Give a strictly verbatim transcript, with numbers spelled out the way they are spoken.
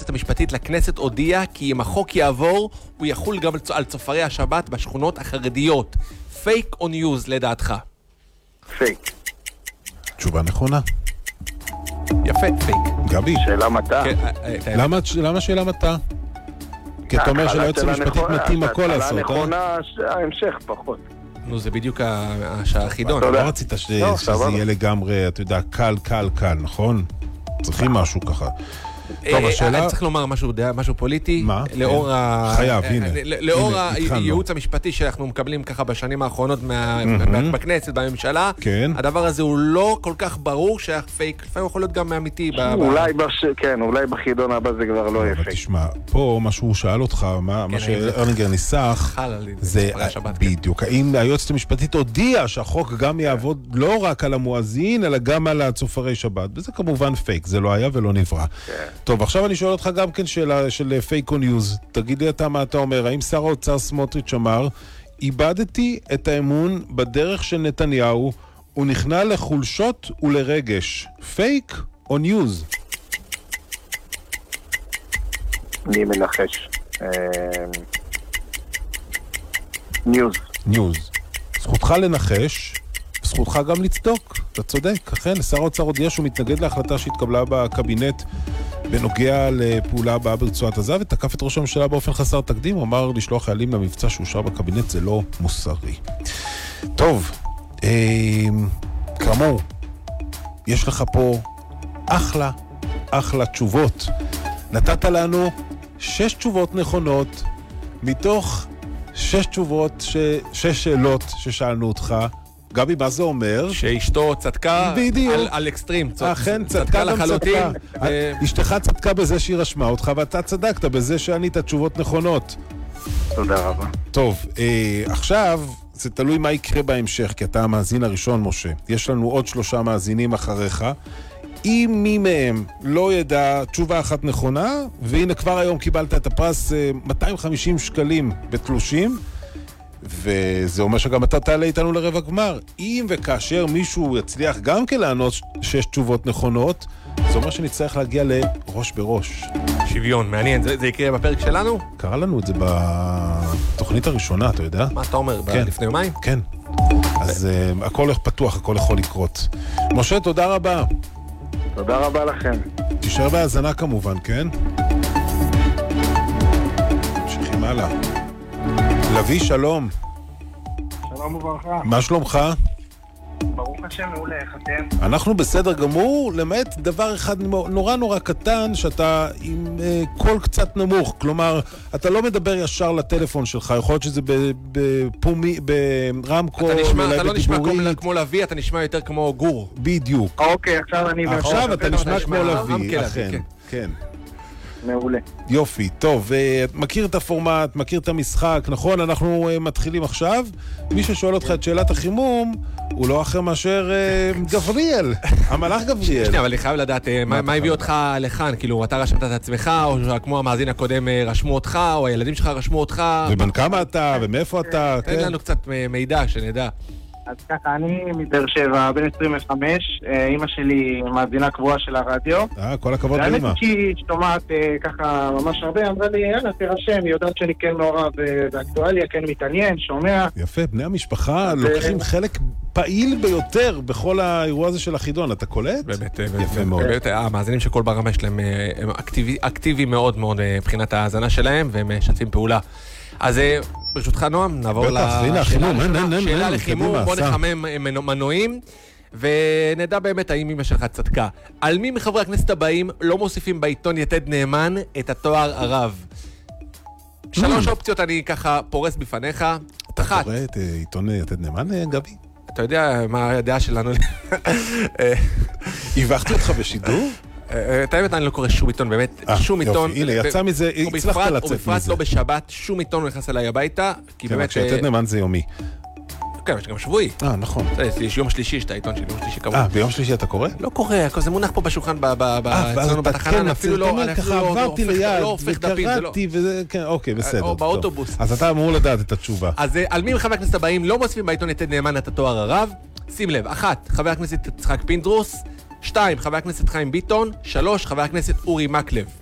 היועצת המשפטית לכנסת הודיעה כי אם החוק יעבור, הוא יחול גם על צופרי השבת בשכונות החרדיות. פייק או ניוז לדעתך? פייק. תשובה נכונה. יפה, פייק. גבי. שאלה מטה. למה, למה שאלה מטה? כי אתה אומר שהיועצת המשפטית מתאים הכל לעשות, אה? ההתחלה נכונה, ההמשך פחות. נו, זה בדיוק החידון. לא רצית שזה יהיה לגמרי, אתה יודע, קל, קל, קל, נכון? צריכים משהו ככה. טוב, השאלה... אני צריך לומר משהו פוליטי. מה? לאור ה... חייב, הנה. לאור הייעוץ המשפטי שאנחנו מקבלים ככה בשנים האחרונות בכנסת, בממשלה, הדבר הזה הוא לא כל כך ברור שהפייק, לפעמים יכול להיות גם אמיתי. אולי, כן, אולי בחידון הבא זה כבר לא יהיה פייק. תשמע, פה מה שהוא שאל אותך, מה שארלינגר ניסח, זה בדיוק. האם היועצת המשפטית הודיעה שהחוק גם יעבוד לא רק על המואזין, אלא גם על הצופרי שבת. וזה כמובן פייק, זה לא היה ולא נברא. טוב, עכשיו אני שואל אותך גם כן שאלה של פייק או ניוז. תגיד לי אתה מה אתה אומר. האם שר האוצר סמוטריץ' אמר, איבדתי את האמון בדרך של נתניהו, הוא נכנע לחולשות ולרגש. פייק או ניוז? אני מנחש. ניוז. ניוז. זכותך לנחש, זכותך גם לצדוק. אתה צודק. אכן, שר האוצר הודיע שהוא מתנגד להחלטה שהתקבלה בקבינט בנוגע לפעולה הבאה ברצועת עזה, ותקף את ראש הממשלה באופן חסר תקדים. הוא אמר לשלוח חיילים למבצע שאושר בקבינט, זה לא מוסרי. טוב, אה, כאמור, יש לך פה אחלה, אחלה תשובות. נתת לנו שש תשובות נכונות, מתוך שש תשובות, ש... שש שאלות ששאלנו אותך. גבי, מה זה אומר? שאשתו צדקה על, על אקסטרים. אכן, צדקה גם צדקה. ו... אשתך צדקה בזה שהיא רשמה אותך, ואתה צדקת בזה שענית תשובות נכונות. תודה רבה. טוב, אה, עכשיו זה תלוי מה יקרה בהמשך, כי אתה המאזין הראשון, משה. יש לנו עוד שלושה מאזינים אחריך. אם מי מהם לא ידע תשובה אחת נכונה, והנה כבר היום קיבלת את הפרס אה, מאתיים וחמישים שקלים בתלושים, וזה אומר שגם אתה תעלה איתנו לרבע גמר. אם וכאשר מישהו יצליח גם כן לענות שש תשובות נכונות, זה אומר שנצטרך להגיע לראש בראש. שוויון, מעניין. זה, זה יקרה בפרק שלנו? קרה לנו את זה בתוכנית הראשונה, אתה יודע? מה אתה אומר? כן. לפני יומיים? כן. אז uh, הכל הולך פתוח, הכל יכול לקרות. משה, תודה רבה. תודה רבה לכם. תישאר בהאזנה כמובן, כן? תמשיכים הלאה. לוי, שלום. שלום וברכה. מה שלומך? ברוך השם, מעולה, איך אתם? אנחנו בסדר גמור, למעט דבר אחד נורא נורא קטן, שאתה עם אה, קול קצת נמוך, כלומר, אתה לא מדבר ישר לטלפון שלך, יכול להיות שזה בפומי, ברמקול, אתה, נשמע, אתה לא נשמע כמו, כמו לוי, אתה נשמע יותר כמו גור. בדיוק. אוקיי, עכשיו אני... עכשיו אתה נשמע כמו לוי, אכן, כן. מעולה. יופי, טוב, מכיר את הפורמט, מכיר את המשחק, נכון? אנחנו מתחילים עכשיו. מי ששואל אותך את שאלת החימום, הוא לא אחר מאשר גבריאל, המלאך גבריאל. שנייה, אבל אני חייב לדעת, מה הביא אותך לכאן? כאילו, אתה רשמת את עצמך, או כמו המאזין הקודם רשמו אותך, או הילדים שלך רשמו אותך? ובן כמה אתה, ומאיפה אתה? תן לנו קצת מידע, שנדע. אז ככה, אני מבאר שבע, בן עשרים וחמש, אמא שלי מאזינה קבועה של הרדיו. אה, כל הכבוד לאמא. והאמת שהיא שומעת ככה ממש הרבה, אמרה לי, יאללה, תירשם, היא יודעת שאני כן מעורב באקטואליה, כן מתעניין, שומע. יפה, בני המשפחה לוקחים חלק פעיל ביותר בכל האירוע הזה של החידון, אתה קולט? באמת, יפה מאוד. המאזינים של כל ברמה שלהם הם אקטיביים מאוד מאוד מבחינת ההאזנה שלהם, והם משתפים פעולה. אז ברשותך נועם, נעבור לשאלה לחימום, בוא נחמם מנועים, ונדע באמת האם אמא שלך צדקה. על מי מחברי הכנסת הבאים לא מוסיפים בעיתון יתד נאמן את התואר הרב? שלוש אופציות אני ככה פורס בפניך. אתה קורא את עיתון יתד נאמן, גבי? אתה יודע מה הדעה שלנו? הבחתי אותך בשידור? את האמת, אני לא קורא שום עיתון, באמת, שום עיתון. הנה, יצא מזה, הצלחת לצאת מזה. ובפרט לא בשבת, שום עיתון לא נכנס אליי הביתה, כי באמת... כן, שיתד נאמן זה יומי. כן, יש גם שבועי. אה, נכון. יש יום שלישי, יש את העיתון שלי, יום שלישי קבוע. אה, ביום שלישי אתה קורא? לא קורא, זה מונח פה בשולחן, אצלנו בתחנה, אפילו לא... ככה עברתי ליד, וקראתי, וזה, כן, אוקיי, בסדר. או באוטובוס. אז אתה אמור לדעת את התשובה. אז על מי מחברי הכנסת הבאים לא מוסיפים בעיתון יתד נאמן את התואר הרב? שים לב, אחת, חבר הכנסת יצחק פינדרוס, שתיים, חבר הכנסת חיים ביטון, שלוש, חבר הכנסת אורי מקלב.